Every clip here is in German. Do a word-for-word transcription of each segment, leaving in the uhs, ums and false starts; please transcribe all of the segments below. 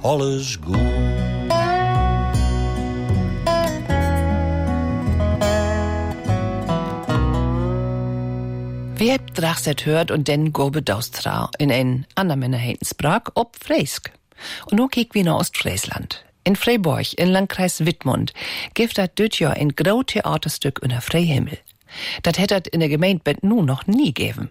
alles gut. Wie hebt Drachset hört und den gobe Daustra in ein anderer Heitensbrag ob Freisk. Und nun kiek wie nach Ostfriesland. In Freiburg, in Landkreis Wittmund, gibt dat düt Jahr ein grau Theaterstück unter Freihimmel. Dat hättet in der Gemeinde nun noch nie geben.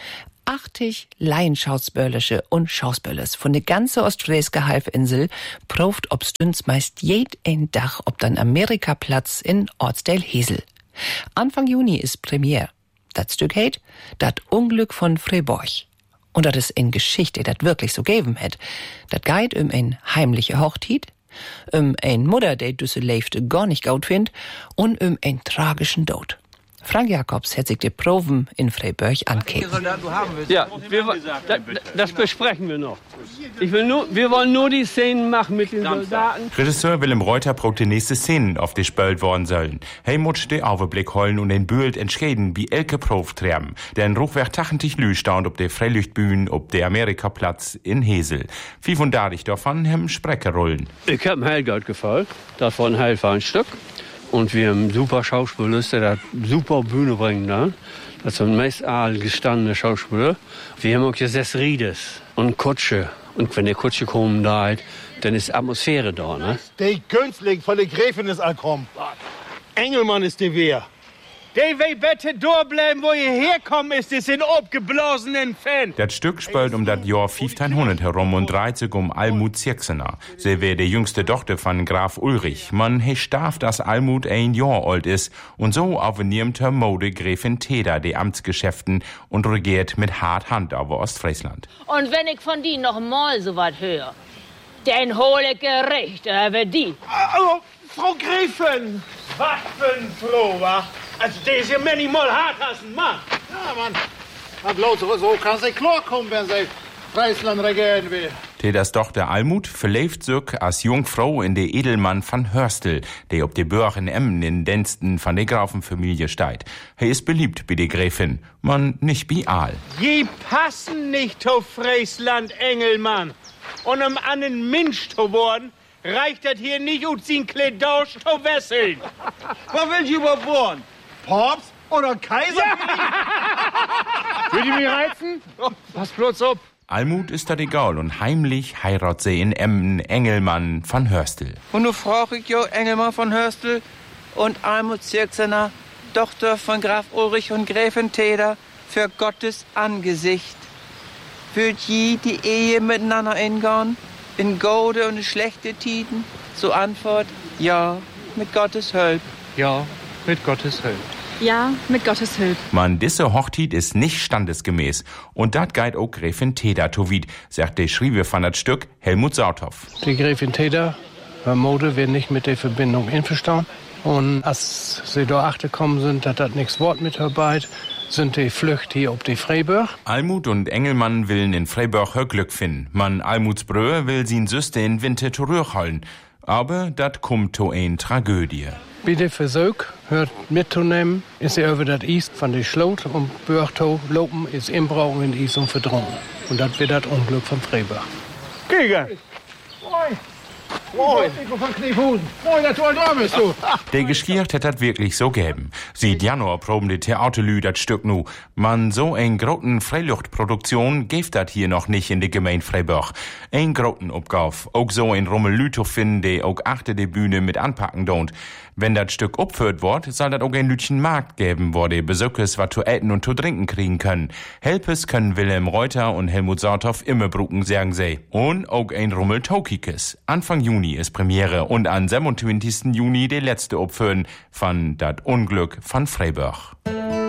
achtzig Laienschauspölische und Schauspöllers von der ganzen ostfrieske Halbinsel proft ob stünds meist jed ein Dach ob dann Amerikaplatz in Ortsdale Hesel. Anfang Juni ist Premiere. Dat Stück heit Dat Unglück von Freiburg. Und dat is in Geschichte, dat wirklich so geben het. Dat geht um ein heimliche Hochtit, um ein Mutter, der düsse Leifte gar nicht gut find, und um ein tragischen Tod. Frank Jacobs hat sich die Proben in Freiburg angekickt. Ja, wir, das, das besprechen wir noch. Ich will nur, wir wollen nur die Szenen machen mit den Soldaten. Regisseur Willem Reuter braucht die nächste Szenen, auf die spölt worden sollen. Hey muss den Overblick holen und den Bühlt entscheiden, wie elke Prof treiben. Denn Ruchwerk tachentlich lü staunt ob der Freilichtbühne, ob der Amerikaplatz in Hesel. Wie von dadurch davon hem Sprecher rollen. Ich hab mir Heilgott gefallen, davon Heil war ein Stück. Und wir haben super Schauspieler, der das super Bühne bringen dann. Das sind meist all gestandene Schauspieler. Wir haben auch jetzt Riedes und Kutsche. Und wenn die Kutsche kommen da, dann ist Atmosphäre da, ne? Der Günstling von der Gräfin ist angekommen. Engelmann ist der Wehr. Der will bitte durchbleiben, wo ihr herkommen ist, ist in abgeblasenen Fan. Das Stück spielt um das Jahr fünfzehnhundert herum und dreht sich um Almut Zirksener. Sie wär die jüngste Tochter von Graf Ulrich. Man he starf, dass Almut ein Jahr alt ist und so aufnimmt her Mode Gräfin Teda die Amtsgeschäften und regiert mit hart Hand über Ostfriesland. Und wenn ich von die noch mal so was höre, dann hole ich Gericht über die. Oh, Frau Gräfin! Was für ein Floh, wa? Also, der ist ja minimal hart als ein Mann. Ja, Mann. Und bloß so kann sie klarkommen, wenn sie Friesland regieren will. Tedas Tochter Almut verlebt sich als Jungfrau in der Edelmann van Hörstel, der ob die Burg in Emmen in Densten von der Grafenfamilie steht. Er ist beliebt bei der Gräfin, man nicht bei Aal. Je passen nicht zu Friesland, Engelmann. Und um an den Mensch zu worden, reicht das hier nicht ut sin Kledausch zu wesseln. Was will ich überbohren? Papst oder Kaiser? Will die mich reizen? Pass bloß auf. Almut ist da egal und heimlich heirat sie in Emmen Engelmann van Hörstel. Und nu frag ich jo Engelmann von Hörstel und Almut Zirksener, Tochter von Graf Ulrich und Gräfin Teda, für Gottes Angesicht. Würd je die Ehe miteinander ingehen? In gute und schlechte Tiden? So Antwort, ja, mit Gottes Hilfe. Ja, mit Gottes Hilfe. Ja, mit Gottes Hilfe. Man, diese Hochtit ist nicht standesgemäß. Und dat geit auch Gräfin Teda towied, sagt der Schriebe von dat Stück Helmut Sauthoff. Die Gräfin Teda, bei Mode, wird nicht mit der Verbindung einverstanden. Und als sie da achterkommen sind, hat das nichts Wort mit herbei. Sind die Flücht hier ob die Freiburg. Almut und Engelmann willen in Freiburg Glück finden. Man Almuts Brühe will sin Süste in Winter zurückholen. Aber dat kommt to ein Tragödie. Bei der Versuch, hört mitzunehmen, ist er über das Eis von der Schlot und Bürchto lopen ist inbrauchen in Eis und verdrungen. Und das wird das Unglück von Freiburg. Krieger! Moin! Moin! Von Kniefusen! Moin, der tolle Dame bist du! Der Geschirrt hat das wirklich so geben. Seit Januar proben die Theaterlü das Stück nu. Man, so ein groten Freiluftproduktion gibt das hier noch nicht in der Gemeinde Freiburg. Ein groten Aufgabe. Auch so ein Rummelü zu finden, der auch achter die Bühne mit anpacken don't. Wenn das Stück opführt wird, soll das auch ein Lütchen Markt geben, wo die Besuchers was zu essen und zu trinken kriegen können. Helpes können Wilhelm Reuter und Helmut Sauthoff immer brucken, sagen sie. Und auch ein Rummel Tokikes. Anfang Juni ist Premiere und am siebenundzwanzigsten Juni die letzte Opführen von Das Unglück von Freiburg.